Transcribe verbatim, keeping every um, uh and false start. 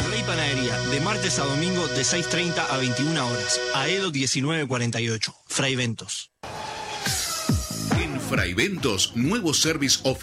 El Rey Panadería, de martes a domingo de seis treinta a veintiuna horas. Aedo diecinueve cuarenta y ocho. Fraiventos. En Fraiventos, nuevo service office.